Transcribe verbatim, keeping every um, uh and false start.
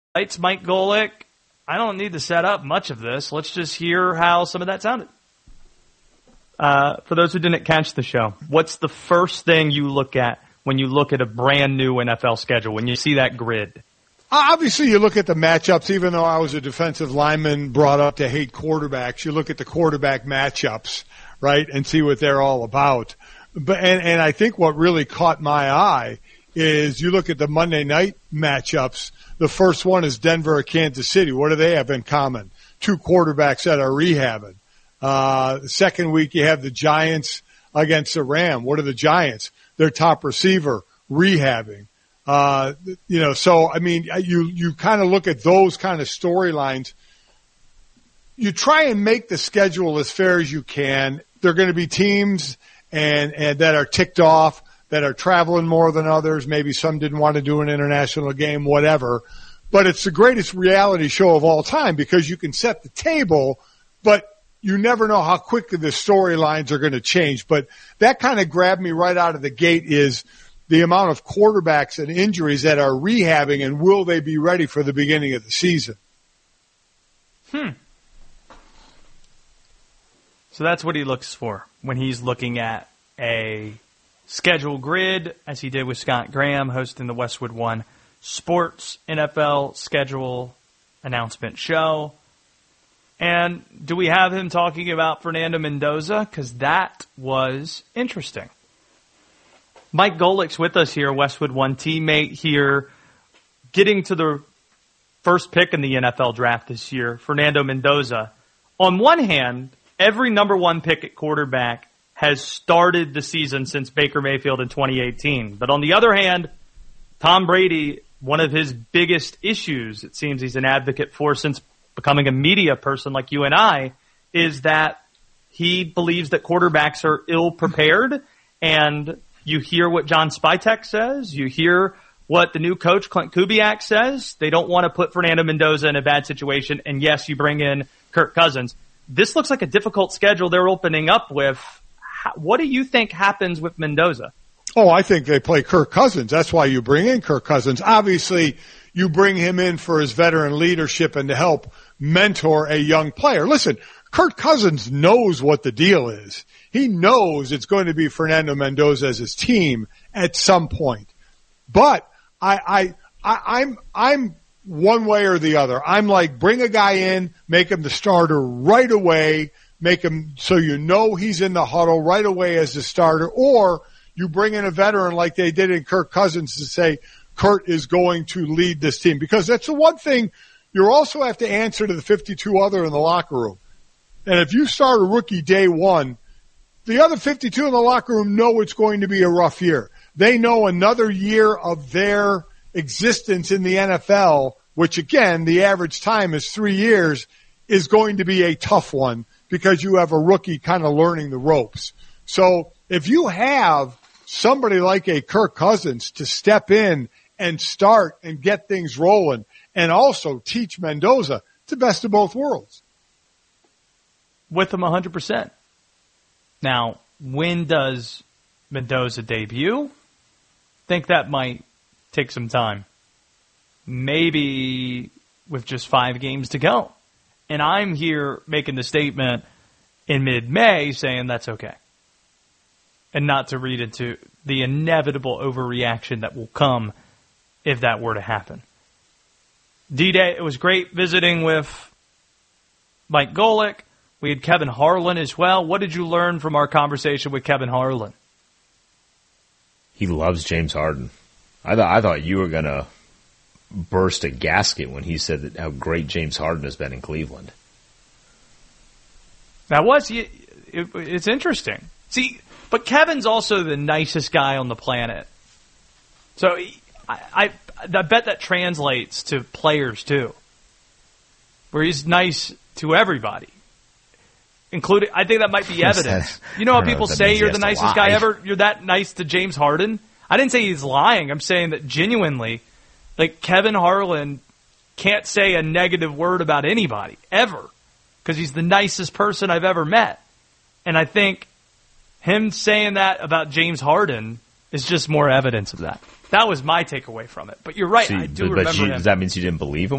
It's Mike Golic. I don't need to set up much of this. Let's just hear how some of that sounded. Uh, for those who didn't catch the show, what's the first thing you look at when you look at a brand new N F L schedule, when you see that grid? Obviously, you look at the matchups. Even though I was a defensive lineman brought up to hate quarterbacks, you look at the quarterback matchups, right, and see what they're all about. But and, and I think what really caught my eye is you look at the Monday night matchups. The first one is Denver or Kansas City. What do they have in common? Two quarterbacks that are rehabbing. Uh, the second week you have the Giants against the Rams. What are the Giants? Their top receiver rehabbing. Uh, you know, so, I mean, you, you kind of look at those kind of storylines. You try and make the schedule as fair as you can. There are going to be teams and, and that are ticked off, that are traveling more than others. Maybe some didn't want to do an international game, whatever. But it's the greatest reality show of all time because you can set the table, but you never know how quickly the storylines are going to change. But that kind of grabbed me right out of the gate is the amount of quarterbacks and injuries that are rehabbing, and will they be ready for the beginning of the season? Hmm. So that's what he looks for when he's looking at a schedule grid, as he did with Scott Graham hosting the Westwood One Sports N F L schedule announcement show. And do we have him talking about Fernando Mendoza? Because that was interesting. Mike Golic's with us here, Westwood One teammate here, getting to the first pick in the N F L draft this year, Fernando Mendoza. On one hand, every number one pick at quarterback has started the season since Baker Mayfield in twenty eighteen. But on the other hand, Tom Brady, one of his biggest issues, it seems he's an advocate for since becoming a media person like you and I, is that he believes that quarterbacks are ill-prepared. And you hear what John Spytek says. You hear what the new coach, Clint Kubiak, says. They don't want to put Fernando Mendoza in a bad situation. And, yes, you bring in Kirk Cousins. This looks like a difficult schedule they're opening up with. What do you think happens with Mendoza? Oh, I think they play Kirk Cousins. That's why you bring in Kirk Cousins. Obviously, you bring him in for his veteran leadership and to help mentor a young player. Listen, Kirk Cousins knows what the deal is. He knows it's going to be Fernando Mendoza as his team at some point. But I, I, I, I'm, I'm one way or the other. I'm like, bring a guy in, make him the starter right away, make him so you know he's in the huddle right away as the starter, or you bring in a veteran like they did in Kirk Cousins to say Kurt is going to lead this team. Because that's the one thing you also have to answer to the fifty-two other in the locker room. And if you start a rookie day one, the other fifty-two in the locker room know it's going to be a rough year. They know another year of their existence in the N F L, which again, the average time is three years, is going to be a tough one because you have a rookie kind of learning the ropes. So if you have somebody like a Kirk Cousins to step in and start and get things rolling and also teach Mendoza, it's the best of both worlds. With him one hundred percent. Now, when does Mendoza debut? Think that might take some time. Maybe with just five games to go. And I'm here making the statement in mid-May saying that's okay. And not to read into the inevitable overreaction that will come if that were to happen. D-Day, it was great visiting with Mike Golic. We had Kevin Harlan as well. What did you learn from our conversation with Kevin Harlan? He loves James Harden. I thought I thought you were going to burst a gasket when he said that how great James Harden has been in Cleveland. That was, it, it, it's interesting. See, but Kevin's also the nicest guy on the planet. So I, I, I bet that translates to players too, where he's nice to everybody. Including, I think that might be evidence. You know how people say you're the nicest guy ever? You're that nice to James Harden? I didn't say he's lying. I'm saying that genuinely, like Kevin Harlan can't say a negative word about anybody, ever. Because he's the nicest person I've ever met. And I think him saying that about James Harden is just more evidence of that. That was my takeaway from it. But you're right. So, I do but, remember but you, him. Does that mean you didn't believe him?